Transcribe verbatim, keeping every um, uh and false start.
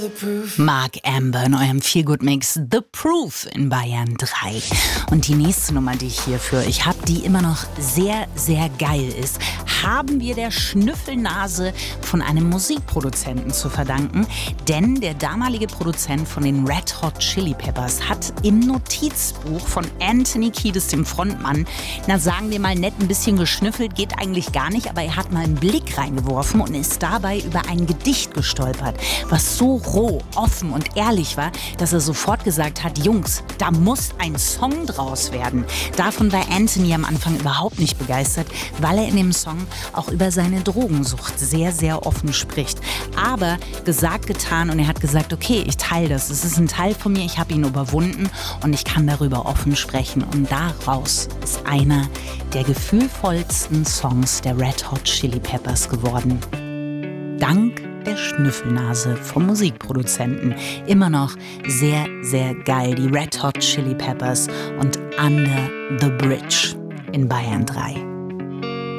Mark Amber in eurem Feelgood-Mix The Proof in Bayern drei. Und die nächste Nummer, die ich hier für euch habe, die immer noch sehr, sehr geil ist, haben wir der Schnüffelnase von einem Musikproduzenten zu verdanken. Denn der damalige Produzent von den Red Hot Chili Peppers hat im Notizbuch von Anthony Kiedis, dem Frontmann, na sagen wir mal nett ein bisschen geschnüffelt, geht eigentlich gar nicht, aber er hat mal einen Blick reingeworfen und ist dabei über ein Gedicht gestolpert, was so roh, offen und ehrlich war, dass er sofort gesagt hat, Jungs, da muss ein Song draus werden. Davon war Anthony am Anfang überhaupt nicht begeistert, weil er in dem Song auch über seine Drogensucht sehr, sehr offen spricht. Aber gesagt, getan, und er hat gesagt, okay, ich teile das. Es ist ein Teil von mir, ich habe ihn überwunden und ich kann darüber offen sprechen. Und daraus ist einer der gefühlvollsten Songs der Red Hot Chili Peppers geworden. Dank der Schnüffelnase vom Musikproduzenten. Immer noch sehr, sehr geil. Die Red Hot Chili Peppers und Under the Bridge in Bayern drei.